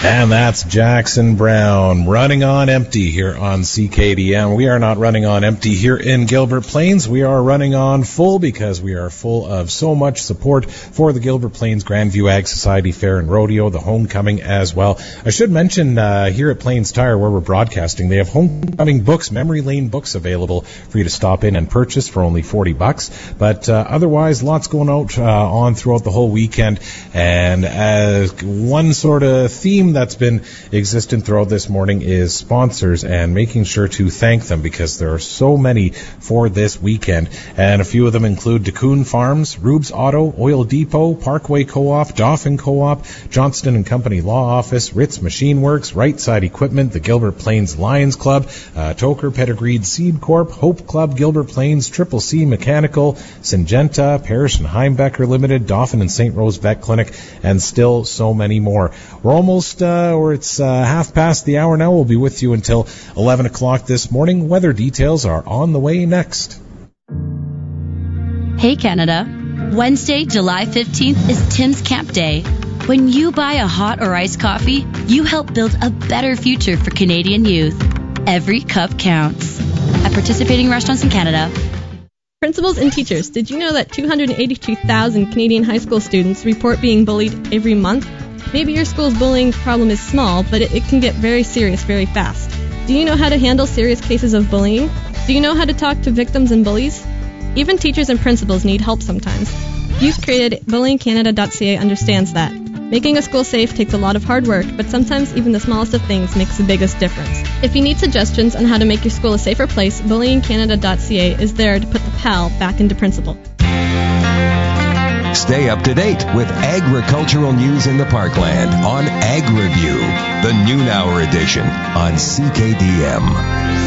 And that's Jackson Browne, Running on Empty here on CKDM. We are not running on empty here in Gilbert Plains. We are running on full because we are full of so much support for the Gilbert Plains Grandview Ag Society Fair and Rodeo, the homecoming as well. I should mention here at Plains Tire, where we're broadcasting, they have homecoming books, memory lane books available for you to stop in and purchase for only $40. But otherwise, lots going out on throughout the whole weekend. And one sort of theme that's been existent throughout this morning is sponsors and making sure to thank them because there are so many for this weekend. And a few of them include DeCoon Farms, Rube's Auto, Oil Depot, Parkway Co-op, Dauphin Co-op, Johnston & Company Law Office, Ritz Machine Works, Right Side Equipment, the Gilbert Plains Lions Club, Toker Pedigreed Seed Corp, Hope Club, Gilbert Plains, Triple C Mechanical, Syngenta, Parrish and Heimbecker Limited, Dauphin and St. Rose Vet Clinic, and still so many more. We're almost it's half past the hour now. We'll be with you until 11 o'clock this morning. Weather details are on the way next. Hey, Canada. Wednesday, July 15th is Tim's Camp Day. When you buy a hot or iced coffee, you help build a better future for Canadian youth. Every cup counts. At participating restaurants in Canada. Principals and teachers, did you know that 282,000 Canadian high school students report being bullied every month? Maybe your school's bullying problem is small, but it can get very serious very fast. Do you know how to handle serious cases of bullying? Do you know how to talk to victims and bullies? Even teachers and principals need help sometimes. Youth created BullyingCanada.ca understands that. Making a school safe takes a lot of hard work, but sometimes even the smallest of things makes the biggest difference. If you need suggestions on how to make your school a safer place, BullyingCanada.ca is there to put the PAL back into principle. Stay up to date with agricultural news in the Parkland on Ag Review, the noon hour edition on CKDM.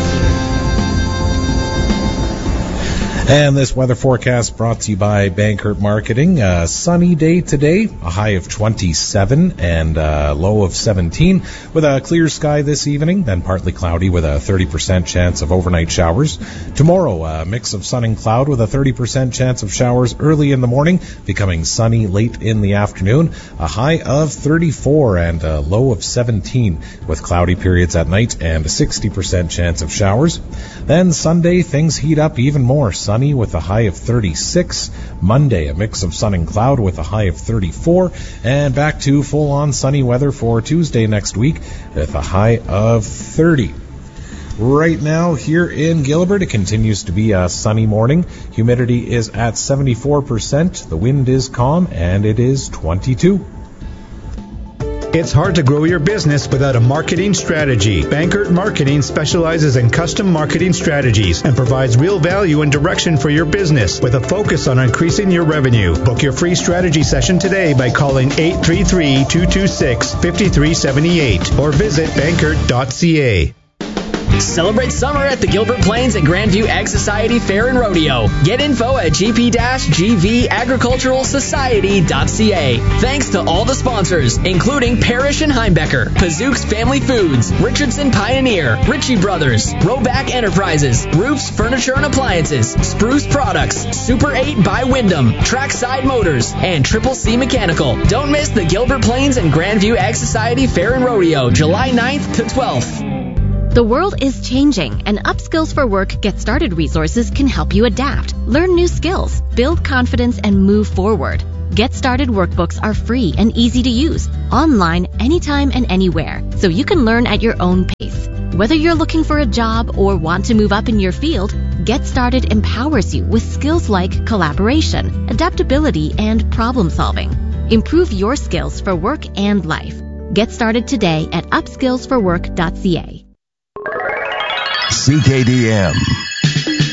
And this weather forecast brought to you by Bankert Marketing. A sunny day today, a high of 27 and a low of 17, with a clear sky this evening, then partly cloudy with a 30% chance of overnight showers. Tomorrow, a mix of sun and cloud with a 30% chance of showers early in the morning, becoming sunny late in the afternoon. A high of 34 and a low of 17, with cloudy periods at night and a 60% chance of showers. Then Sunday, things heat up even more. Sunny with a high of 36. Monday, a mix of sun and cloud with a high of 34. And back to full-on sunny weather for Tuesday next week with a high of 30. Right now here in Gilbert, it continues to be a sunny morning. Humidity is at 74%. The wind is calm, and it is 22. It's hard to grow your business without a marketing strategy. Bankert Marketing specializes in custom marketing strategies and provides real value and direction for your business with a focus on increasing your revenue. Book your free strategy session today by calling 833-226-5378 or visit bankert.ca. Celebrate summer at the Gilbert Plains and Grandview Ag Society Fair and Rodeo. Get info at gp-gvagriculturalsociety.ca. Thanks to all the sponsors, including Parrish and Heimbecker, Pazooks Family Foods, Richardson Pioneer, Ritchie Brothers, Roback Enterprises, Roofs Furniture and Appliances, Spruce Products, Super 8 by Wyndham, Trackside Motors, and Triple C Mechanical. Don't miss the Gilbert Plains and Grandview Ag Society Fair and Rodeo, July 9th to 12th. The world is changing, and Upskills for Work Get Started resources can help you adapt, learn new skills, build confidence, and move forward. Get Started workbooks are free and easy to use, online, anytime and anywhere, so you can learn at your own pace. Whether you're looking for a job or want to move up in your field, Get Started empowers you with skills like collaboration, adaptability, and problem solving. Improve your skills for work and life. Get started today at upskillsforwork.ca. CKDM.